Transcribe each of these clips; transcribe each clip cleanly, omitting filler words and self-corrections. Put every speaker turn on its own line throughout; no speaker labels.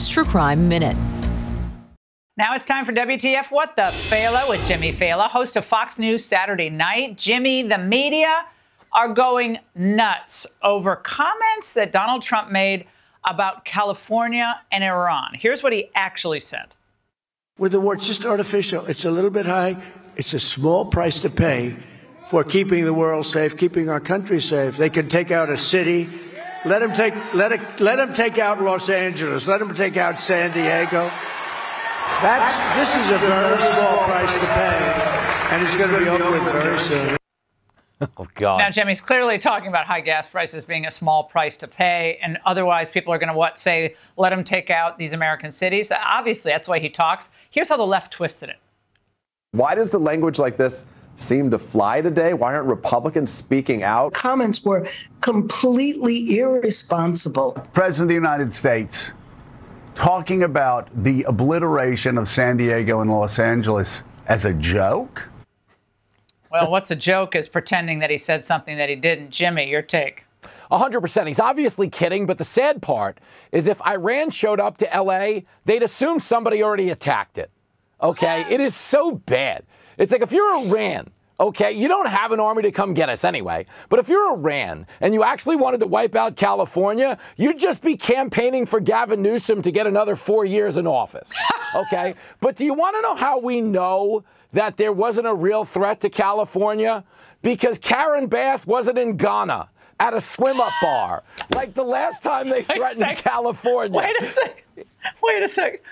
True Crime Minute.
Now it's time for WTF What the Fela with Jimmy Fallon, host of Fox News Saturday Night. Jimmy, the media are going nuts over comments that Donald Trump made about California and Iran. Here's what he actually said.
With the war, it's just artificial. It's a little bit high. It's a small price to pay for keeping the world safe, keeping our country safe. They can take out a city. Let them take out Los Angeles. Let them take out San Diego. This is a very small price to pay, and it's going to be over with very soon.
Oh, God.
Now, Jimmy's clearly talking about high gas prices being a small price to pay, and otherwise people are going to, say, let him take out these American cities? Obviously, that's why he talks. Here's how the left twisted it.
Why does the language like this seem to fly today? Why aren't Republicans speaking out?
Comments were completely irresponsible.
President of the United States talking about the obliteration of San Diego and Los Angeles as a joke?
Well, what's a joke is pretending that he said something that he didn't. Jimmy, your take.
100%. He's obviously kidding, but the sad part is if Iran showed up to L.A., they'd assume somebody already attacked it. Okay? It is so bad. It's like if you're Iran, okay, you don't have an army to come get us anyway. But if you're Iran and you actually wanted to wipe out California, you'd just be campaigning for Gavin Newsom to get another 4 years in office. Okay? But do you want to know how we know that there wasn't a real threat to California? Because Karen Bass wasn't in Ghana at a swim-up bar like the last time they threatened California.
Wait a second.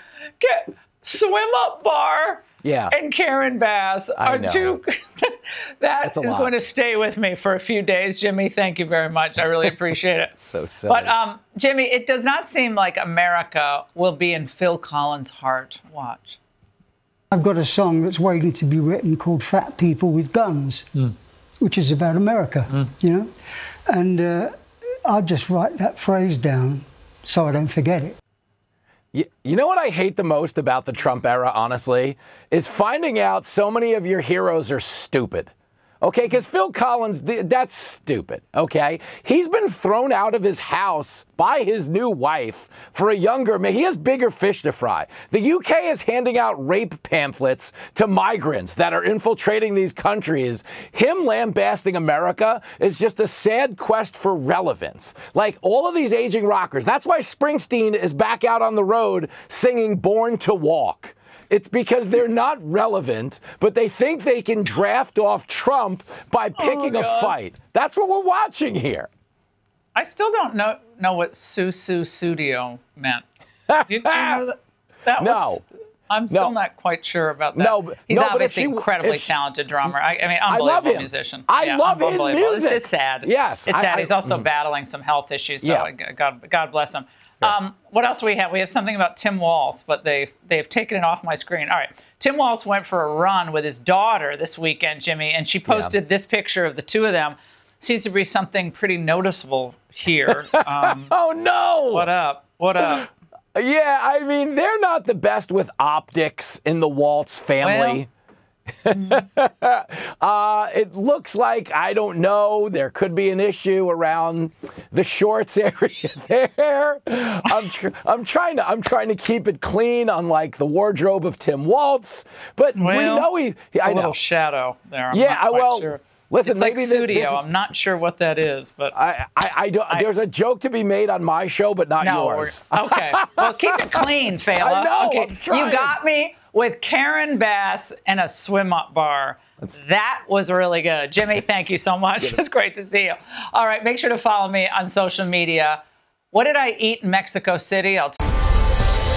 Swim-up bar and Karen Bass are two. That is going to stay with me for a few days. Jimmy, thank you very much. I really appreciate it.
So silly.
But, Jimmy, it does not seem like America will be in Phil Collins' heart. Watch.
I've got a song that's waiting to be written called Fat People with Guns, which is about America, you know? And I'll just write that phrase down so I don't forget it.
You know what I hate the most about the Trump era, honestly, is finding out so many of your heroes are stupid. Okay, because Phil Collins, that's stupid, okay? He's been thrown out of his house by his new wife for a younger man. He has bigger fish to fry. The UK is handing out rape pamphlets to migrants that are infiltrating these countries. Him lambasting America is just a sad quest for relevance. Like all of these aging rockers. That's why Springsteen is back out on the road singing Born to Walk. It's because they're not relevant, but they think they can draft off Trump by picking a fight. That's what we're watching here.
I still don't know what Susu Studio meant. Do you know that?
No.
I'm still not quite sure about that. He's obviously an incredibly talented drummer. I mean, unbelievable musician.
I love his music.
This is sad.
Yes.
It's sad. He's also battling some health issues, so God bless him. Sure. What else do we have? We have something about Tim Walz, but they've taken it off my screen. All right. Tim Walz went for a run with his daughter this weekend, Jimmy, and she posted this picture of the two of them. Seems to be something pretty noticeable here.
Oh, no.
What up? What up?
Yeah, I mean, they're not the best with optics in the Waltz family. It looks like, I don't know, there could be an issue around the shorts area there. I'm trying to keep it clean, unlike the wardrobe of Tim Waltz. But we know
it's a little shadow there. I'm not quite sure.
Listen,
it's
maybe
like studio. I'm not sure what that is, but
I don't. There's a joke to be made on my show, but not yours.
Okay. Well, keep it clean, Fela.
I know.
Okay.
I'm trying.
You got me with Karen Bass and a swim-up bar. That was really good. Jimmy, thank you so much. It's great to see you. All right, make sure to follow me on social media. What did I eat in Mexico City?